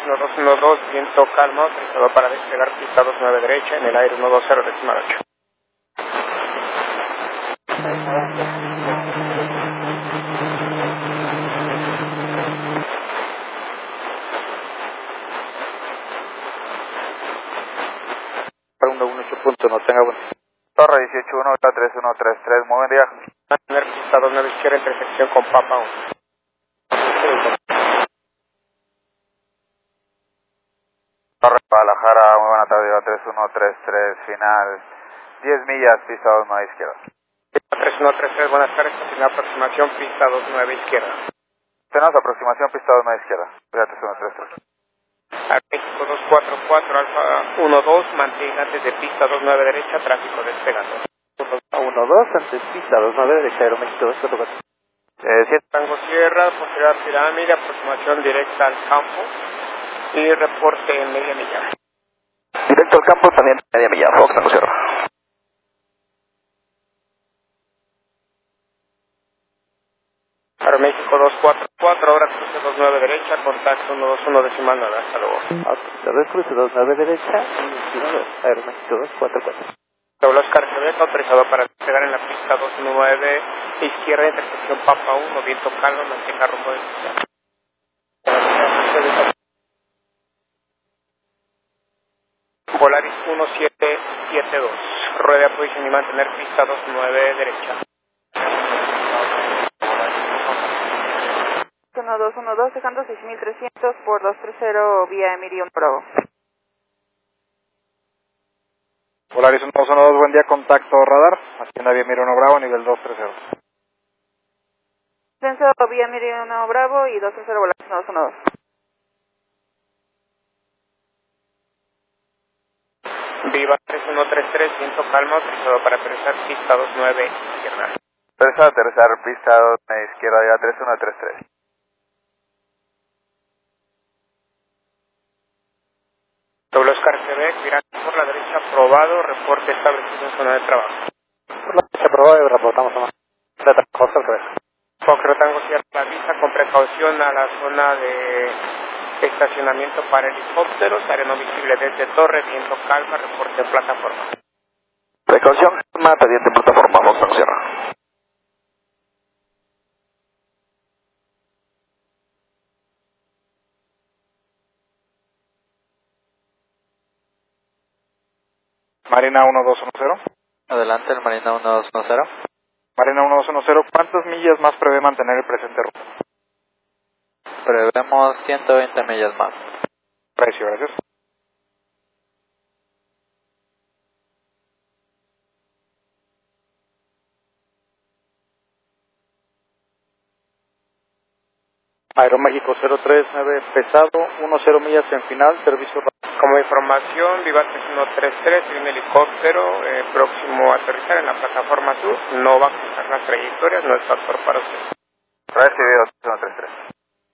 1212, viento calma, autorizado para despegar pista 29 derecha en el aire 120 decimal 8. Para 118 punto, no tenga buen. Torre 181, 3133, muy buen día. Mantener pista 29 izquierda, intersección con Papa 1. Torre Guadalajara, muy buena tarde, 3133, final 10 millas, pista 29 izquierda. 3133, buenas tardes, continúa aproximación, pista 29 izquierda. Tenemos aproximación, pista 29 izquierda, 3133. A México 244, Alfa 12, mantenga antes de pista 29 derecha, tráfico despegando. 12, antes pista 29 derecha, Aeroméxico 244. 7 Tango Sierra, posterior a pirámide, aproximación directa al campo y reporte en media milla. Directo al campo, también media milla, Fox Tango Sierra. Aeroméxico 244, ahora cruce 29 derecha, contacto 121 decimal 9, hasta luego. Cruce 29 derecha, Aeroméxico 244. Doble Oscar Quebec, autorizado para despegar en la pista 29 izquierda, intersección Papa 1, viento calmo, mantenga rumbo de pista. Volaris 1772, ruede a posición y mantener pista 29 derecha. 1212, dejando 6300 por 230 vía Emilio Bravo. Polaris 1212, buen día, contacto radar, hacienda vía Emilio Bravo, nivel 230. Descenso vía Emilio Bravo y 230 Volaris 1212. Viva 3133, viento calma, autorizado para aterrizar pista 29 izquierda. Aterrizar pista 29 izquierda, ya 3133. Doble Oscar Quebec, virando por la derecha, aprobado, reporte establecido en zona de trabajo. Por la derecha aprobado y reportamos a más. Costa al revés. Fox Tango Sierra avisa con precaución a la zona de estacionamiento para helicópteros, área no visible desde torre, viento calma, reporte en plataforma. Precaución, pendiente en plataforma, Fox Tango Sierra. Marina 1210. Adelante, el Marina 1210. Marina 1210, ¿cuántas millas más prevé mantener el presente ruta? Prevemos 120 millas más. Precio, gracias. Aeroméxico 039, pesado, 10 millas en final, servicio rápido. Como información, Viva 3133, un helicóptero próximo a aterrizar en la plataforma sur, no va a cruzar las trayectorias, no es factor para usted. Recibido 3133.